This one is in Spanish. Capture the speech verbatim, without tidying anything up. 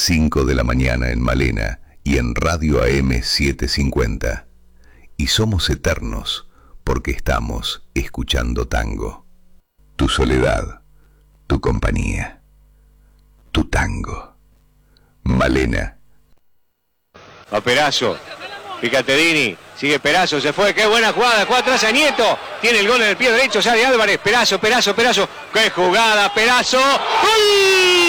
cinco de la mañana en Malena y en Radio A M setecientos cincuenta. Y somos eternos porque estamos escuchando tango. Tu soledad, tu compañía, tu tango. Malena. A Perazo, Picatedini, sigue Perazo, se fue, qué buena jugada, juega atrás a Nieto, tiene el gol en el pie derecho, sale Álvarez, Perazo, Perazo, Perazo, qué jugada, Perazo, ¡gol!